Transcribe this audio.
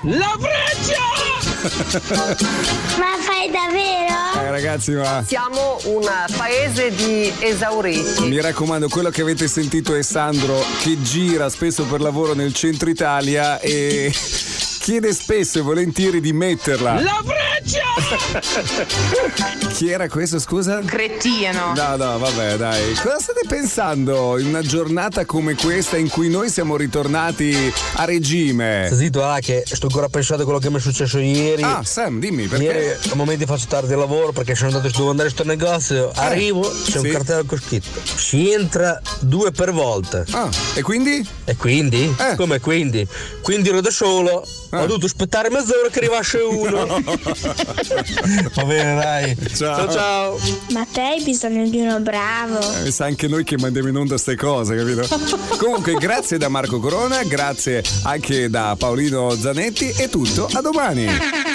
La Freccia! Ma fai davvero? Ragazzi, ma Siamo un paese di esauriti. mi raccomando, quello che avete sentito è Sandro, che gira spesso per lavoro nel centro Italia e chiede spesso e volentieri di metterla. La Freccia! Chi era questo, scusa? Cretino. No, vabbè, dai. Cosa state pensando in una giornata come questa in cui noi siamo ritornati a regime? Zitto, che sto ancora pensando a quello che mi è successo ieri. Ah, Sam, dimmi, perché? Ieri a momenti faccio tardi al lavoro perché sono andato, devo andare a sto negozio. Arrivo, c'è un cartello con scritto: ci entra 2 per volta. Ah, e quindi? E quindi? Come quindi? Quindi ero da solo. Ho dovuto aspettare mezz'ora che arrivasse uno. Va bene, dai. Ciao. Ma te hai bisogno di uno bravo. Mi sa anche noi che mandiamo in onda ste cose, capito? Comunque, grazie da Marco Corona, grazie anche da Paolino Zanetti. È tutto, a domani.